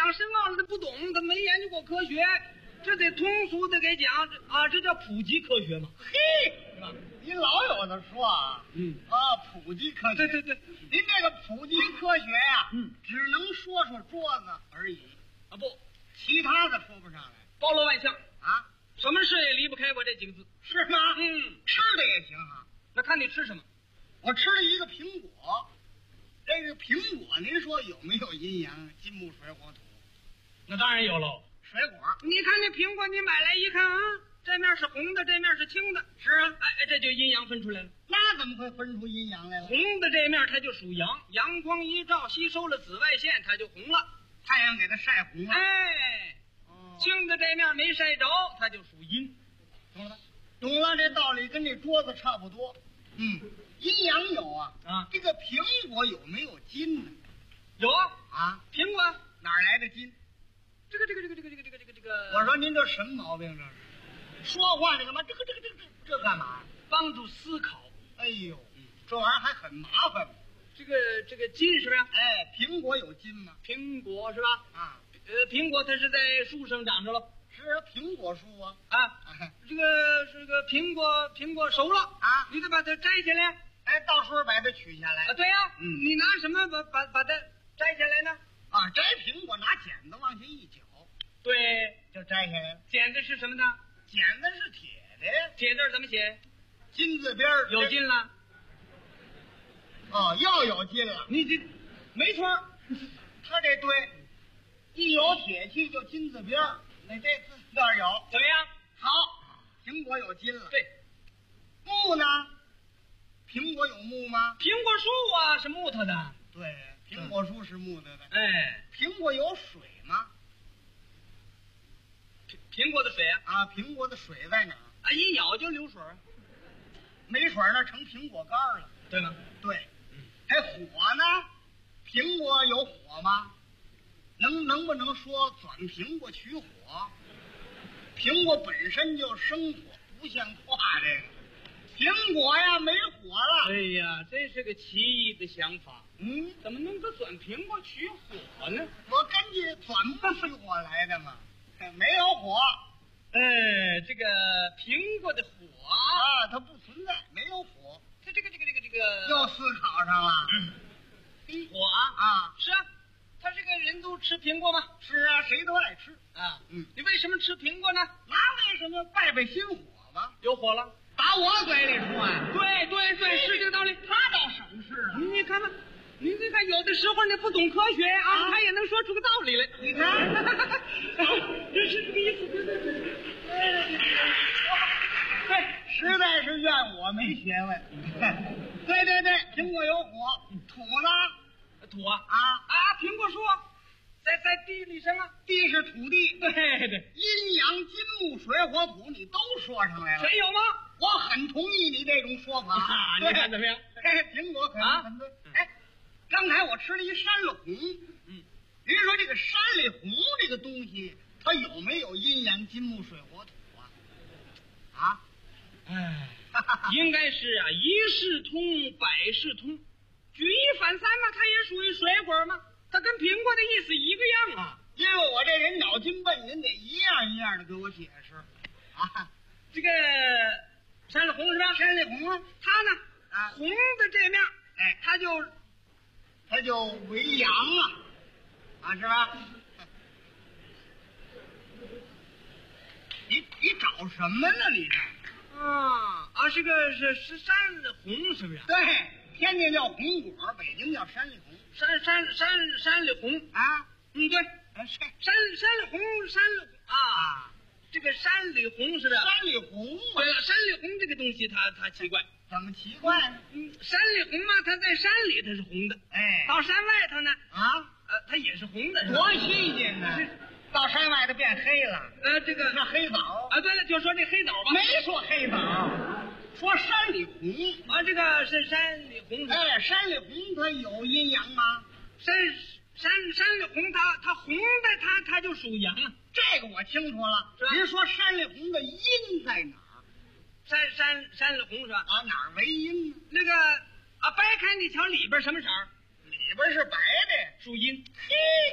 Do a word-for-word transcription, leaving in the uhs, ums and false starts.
讲深奥了，他不懂，他没研究过科学，这得通俗的给讲啊，这叫普及科学嘛。 嘿，是吧？您老有的说啊， 嗯啊，普及科学， 对对对， 您这个普及科学呀、 嗯， 只能说说桌子而已啊，不， 其他的说不上来包罗万象， 啊， 什么事也离不开我这几个字。 是吗？ 嗯， 吃的也行啊。 那看你吃什么。 我吃了一个苹果，这个苹果您说有没有阴阳？金木水火土， 那当然有喽。 水果你看那苹果，你买来一看啊，这面是红的，这面是青的， 是啊， 哎，这就阴阳分出来了。 那怎么会分出阴阳来了？ 红的这面它就属阳，阳光一照，吸收了紫外线，它就红了。 太阳给它晒红了。 哎， 哦， 青的这面没晒着，它就属阴，懂了吧？ 懂了，这道理跟这桌子差不多。嗯，阴阳有啊， 啊， 这个苹果有没有筋呢？ 有啊， 啊， 苹果哪儿来的筋？ 这个这个这个这个这个这个这个这个， 我说您这什么毛病？这是说话这干嘛？这个这个这个这这干嘛？ 帮助思考。 哎呦，这玩意儿还很麻烦。 这个这个筋是不是？ 哎，苹果有筋吗？ 苹果是吧？ 啊， 呃，苹果它是在树上长着了是苹果树啊。 啊。 哎， 这个这个苹果苹果熟了啊， 你得把它摘下来哎，到时候把它取下来。 啊。对呀、 嗯你拿什么把把把它摘下来呢？ 啊，摘苹果拿剪子往下一绞， 对， 就摘下来了。 剪子是什么呢？ 剪子是铁的呀， 铁字儿怎么写？ 金字边儿有劲了。 哦，要有劲了。 你这没错儿， 他这对，一有铁器就金字边儿，那这字这儿有。 怎么样？ 好，苹果有筋了。 对， 木呢？苹果有木吗？ 苹果树啊是木头的。 对，苹果树是木头的。 哎， 苹果有水吗？ 苹苹果的水啊啊，苹果的水在哪儿？ 啊，一咬就流水儿， 没水那成苹果干了。 对吗？ 对，还火呢？苹果有火吗？能能不能说转苹果取火？苹果本身就生火，不像话这个。苹果呀没火了。 哎呀，这是个奇异的想法。 嗯， 怎么能够转苹果取火呢？ 我根据转不取火来的嘛。没有火哎，这个苹果的火啊， 啊，它不存在，没有火。 这这个这个这个这个又思考上了。 火啊啊， 是啊，他这个人都吃苹果吗？ 是啊，谁都爱吃。 啊， 嗯， 你为什么吃苹果呢？ 那为什么拜拜心火吧？ 有火了。 打我嘴里说呀、 对对对，是这个道理。 他倒省事啊。 你看吧，你你看，有的时候你不懂科学啊， 啊他也能说出个道理来。 你看， 这是这个意思。对对对对。 对，实在是怨我没学问。对对对，苹果有火，土呢？ 土啊啊啊，苹果树啊，在在地里上啊。 地是土地， 对对， 阴阳金木水火土，你都说上来了。 谁有吗？ 我很同意你这种说法。 啊，你看怎么样？ 哎，苹果很啊很对。哎，刚才我吃了一山里红。 嗯， 您说这个山里红这个东西，它有没有阴阳金木水火土啊？啊？ 哎，应该是啊，一事通，百事通，举一反三嘛，它也属于水果嘛，它跟苹果的意思一个样啊。 因为我这人脑筋笨，您得一样一样的给我解释啊。 这个山里红是吧？ 山里红啊， 它呢， 啊红的这面， 哎， 它就它就为阳啊，啊是吧？你你找什么呢？你这？ 啊啊，是个是是山里红是不是？ 对，天津叫红果，北京叫山里红山山山山里红， 啊。 嗯对， 啊是山山里红山里红啊， 啊， 这个山里红是不是？ 山里红嘛对，了，山里红这个东西它它奇怪， 怎么奇怪呢？ 嗯，山里红嘛，它在山里它是红的， 哎到山外头呢， 啊， 呃，它也是红的，是吧多新鲜呢！到山外头变黑了， 呃，这个那黑枣啊，对了，就说这黑枣吧， 没说黑枣，说山里红。 啊，这个是山里红， 哎，山里红它有阴阳吗？ 山山山里红它它红的它它就属阳啊， 这个我清楚了。 是吧您说山里红的阴在哪儿？ 山山山里红是吧？ 啊，哪儿为阴呢？ 那个啊，掰开你瞧里边什么色儿？ 里边是白的呀。 属阴。 嘿。